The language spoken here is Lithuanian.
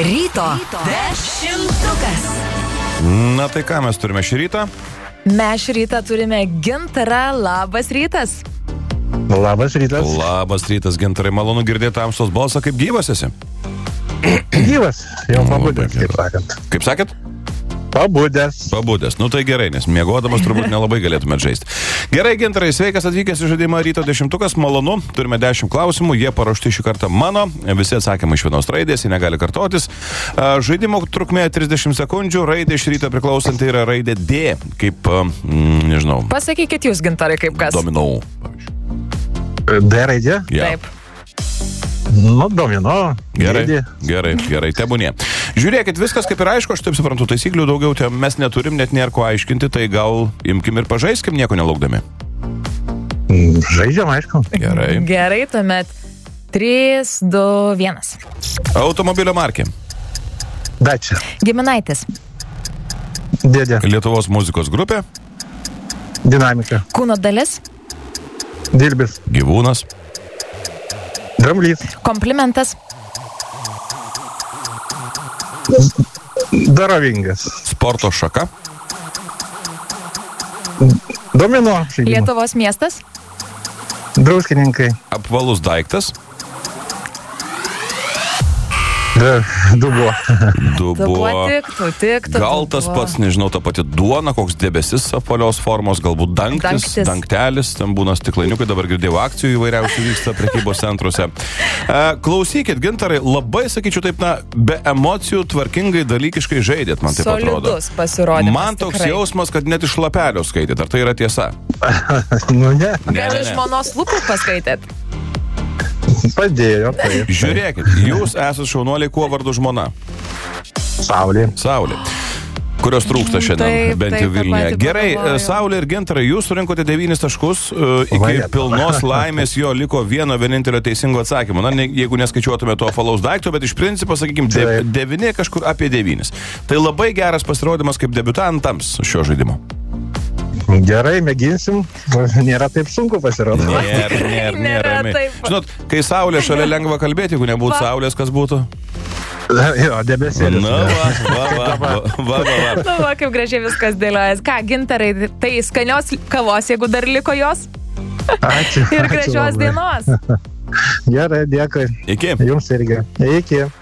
Ryto dešimtukas. Na tai ką mes turime šį rytą? Mes šį rytą turime Gintarą. Labas rytas. Labas rytas. Labas rytas, Gintarai, malonu girdėti tamsos balsą, kaip gyvas esi? Gyvas, jau pabudęs, kaip sakant. Kaip sakėt? Pabudęs. Nu tai gerai, nes miegodamas turbūt nelabai galėtumėt žaisti. Gerai, Gintarai, sveikas atvykęs į žaidimą Ryto dešimtukas, malonu. Turime 10 klausimų, jie paruošti šį kartą mano. Visi atsakymai iš vienos raidės, jie negali kartotis. Žaidimo trukmė 30 sekundžių, raidė iš ryto priklausanti yra raidė D, kaip, nežinau. Pasakykit jūs, Gintarai, kaip kas. Dominau. D raidė? Ja. Taip. Nu, domino. Gerai, tebūnie. Žiūrėkit, viskas kaip ir aišku, aš taip suprantu, taisyklių daugiau mes neturim, net nėra ko aiškinti, tai gal imkim ir pažaiskim nieko nelaukdami. Žaidžiam, aišku. Gerai, tuomet 3, 2, 1. Automobilio markė. Dacia. Giminaitis. Dėdė. Lietuvos muzikos grupė. Dinamika. Kūno dalis. Dilbis. Gyvūnas. Dramblys. Komplimentas. Dorovingas. Sporto šaka. Domino žaidimas. Lietuvos miestas. Druskininkai. Apvalus daiktas. Dubuo. Tiktų. Gal tas pats, nežinau, ta pati duona, koks debesis apvalios formos, galbūt dangtelis, ten būna stiklainiukai, dabar girdėjau akcijų įvairiausių vyksta prekybos centruose. Klausykit, Gintarai, labai, sakyčiau taip, be emocijų tvarkingai, dalykiškai žaidėt, man taip atrodo. Solidus pasirodymas. Man toks jausmas, kad net iš lapelio skaitėt, ar tai yra tiesa? Nu, ne. Gal iš žmonos lūpų paskaitėt? Padėjo. Taip. Žiūrėkit, jūs esate šaunuoliai, kuo vardu žmona? Saulė. Kurios trūksta šiandien, bent jau Vilniuje. Gerai, pagalvojau. Saulė ir Gintarai, jūs surinkote 9 taškus, iki pilnos laimės jo liko vieno vienintelio teisingo atsakymo. Na, jeigu neskaičiuotume to apvalaus daikto, bet iš principo, sakykime, 9 kažkur apie 9. Tai labai geras pasirodymas kaip debiutantams šio žaidimo. Gerai, mėginsim. Nėra taip sunku pasirodyti. Nėra. Žinot, kai Saulė šalia lengva kalbėti, jeigu nebūtų Saulės, kas būtų? Jo, debesėlis. Va. Nu, va, kaip gražiai viskas dėliojas. Ką, Gintarai, tai skanios kavos, jeigu dar liko jos? Ačiū. Ir gražios dienos. Gerai, dėkui. Iki. Jums irgi. Iki.